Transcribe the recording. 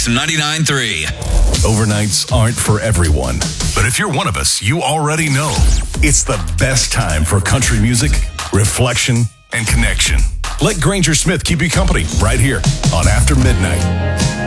Kicks 99.3. Overnights aren't for everyone, but if you're one of us, you already know it's the best time for country music, reflection, and connection. Let Granger Smith keep you company right here on After Midnight.